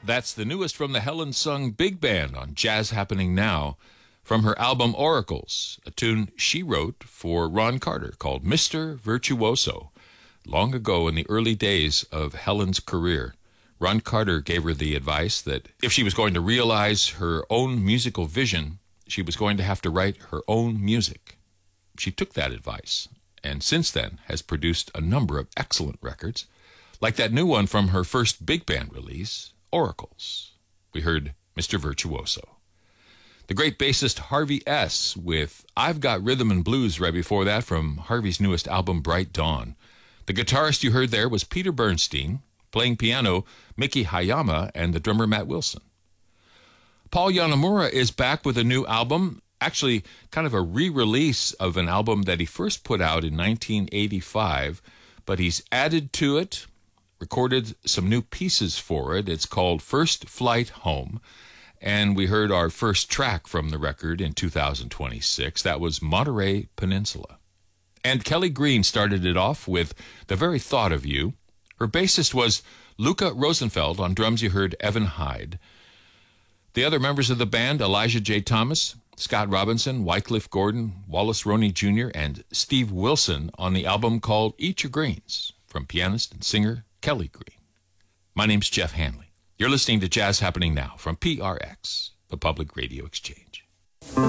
That's the newest from the Helen Sung Big Band on Jazz Happening Now from her album Oracles, a tune she wrote for Ron Carter called Mr. Virtuoso. Long ago in the early days of Helen's career, Ron Carter gave her the advice that if she was going to realize her own musical vision, she was going to have to write her own music. She took that advice, and since then has produced a number of excellent records, like that new one from her first big band release, Oracles. We heard Mr. Virtuoso. The great bassist Harvey S. with I've Got Rhythm and Blues right before that from Harvey's newest album, Bright Dawn. The guitarist you heard there was Peter Bernstein, playing piano, Miki Hayama, and the drummer Matt Wilson. Paul Yanamura is back with a new album, actually kind of a re-release of an album that he first put out in 1985, but he's added to it, recorded some new pieces for it. It's called First Flight Home, and we heard our first track from the record in 2026. That was Monterey Peninsula. And Kelly Green started it off with The Very Thought of You. Her bassist was Luca Rosenfeld. On drums, you heard Evan Hyde. The other members of the band, Elijah J. Thomas, Scott Robinson, Wycliffe Gordon, Wallace Roney Jr., and Steve Wilson on the album called Eat Your Greens from pianist and singer Kelly Green. My name's Jeff Hanley. You're listening to Jazz Happening Now from PRX, the Public Radio Exchange.